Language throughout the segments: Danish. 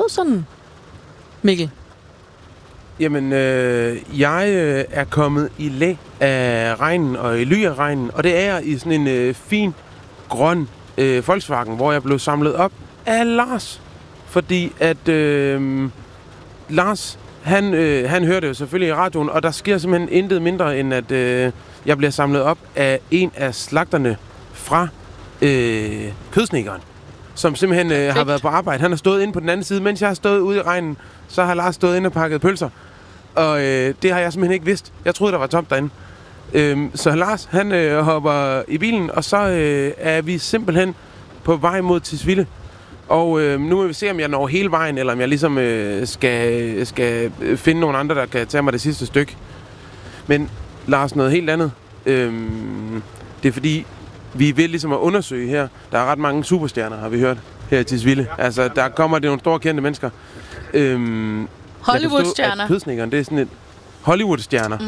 sådan, Mikkel? Jamen, jeg er kommet i læ af regnen og i ly af regnen, og det er jeg i sådan en fin, grøn Volkswagen, hvor jeg blev samlet op af Lars. Fordi at Lars, han hørte jo selvfølgelig i radioen, og der sker simpelthen intet mindre, end at jeg bliver samlet op af en af slagterne fra Kødsnekeren, som simpelthen har været på arbejde. Han har stået inde på den anden side, mens jeg har stået ude i regnen, så har Lars stået inde og pakket pølser. Og det har jeg simpelthen ikke vidst. Jeg troede, der var tomt derinde. Så Lars, han hopper i bilen, og så er vi simpelthen på vej mod Tisvilde. Og nu må vi se, om jeg når hele vejen, eller om jeg ligesom skal finde nogle andre, der kan tage mig det sidste stykke. Men Lars, noget helt andet. Det er fordi, vi vil ligesom at undersøge her. Der er ret mange superstjerner, har vi hørt, her i Tisvilde. Altså, der kommer det nogle store kendte mennesker. Hollywood-stjerner. Kødsnekeren, det er sådan et Hollywood-stjerner.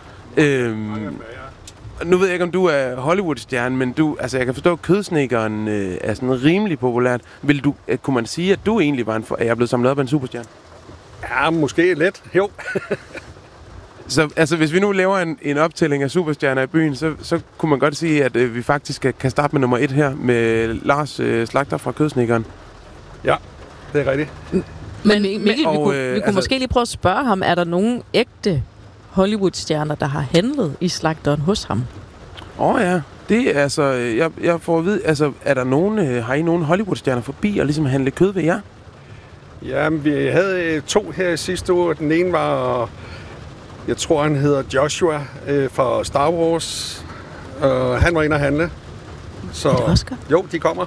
Nu ved jeg ikke, om du er Hollywood-stjerne, men jeg kan forstå, at Kødsnekeren er sådan rimelig populært. Kunne man sige, at du egentlig var at jeg er blevet samlet op af en superstjerne? Ja, måske lidt. Jo. Så altså, hvis vi nu laver en optælling af superstjerner i byen, så kunne man godt sige, at vi faktisk kan starte med nummer 1 her, med Lars Slagter fra Kødsnekeren. Ja, det er rigtigt. Men Mikkel, vi kunne måske lige prøve at spørge ham, er der nogen ægte Hollywood-stjerner, der har handlet i slagteren hos ham? Ja, det er altså, jeg får at vide, altså, er der nogen, har I nogen Hollywood-stjerner forbi og ligesom handle kød ved jer? Ja, vi havde 2 her i sidste uge. Den ene var, jeg tror han hedder Joshua fra Star Wars. Han var inde at handle. Så, er det Oscar? Jo, de kommer.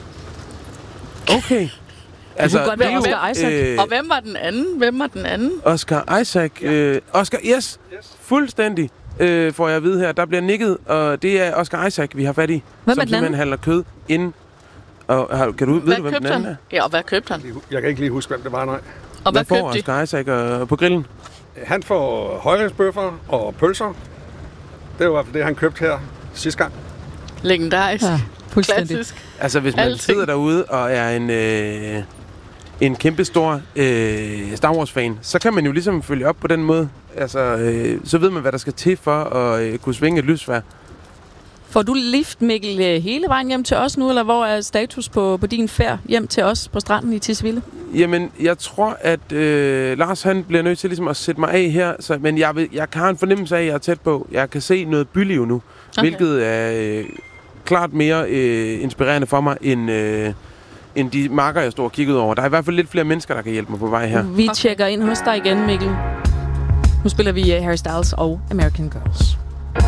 Okay. Altså, det kunne godt være Oscar Isaac. Og hvem var den anden? Oscar Isaac. Oscar, yes. Fuldstændig. Får jeg at vide her. Der bliver nikket, og det er Oscar Isaac, vi har fat i. Hvem som simpelthen handler kød inden. Og kan du vide, hvem den anden er? Ja, og hvad købte han? Jeg kan ikke lige huske, hvem det var, nej. Og hvad får Oscar Isaac på grillen? Han får højrehjælpsbøffer og pølser. Det var i hvert fald det, han købte her sidste gang. Legendarisk. Ja, fuldstændig. Klassisk. Altså, hvis man sidder derude og er en kæmpe stor Star Wars-fan, så kan man jo ligesom følge op på den måde. Altså, så ved man, hvad der skal til for at kunne svinge et lysvær. Får du lift, Mikkel, hele vejen hjem til os nu, eller hvor er status på din færd hjem til os på stranden i Tisvilde? Jamen, jeg tror, at Lars han bliver nødt til ligesom at sætte mig af her, men jeg kan have en fornemmelse af, at jeg er tæt på. Jeg kan se noget byliv nu, hvilket er klart mere inspirerende for mig, end de marker, jeg står og kigger ud over. Der er i hvert fald lidt flere mennesker, der kan hjælpe mig på vej her. Vi tjekker ind hos dig igen, Mikkel. Nu spiller vi Harry Styles og American Girls.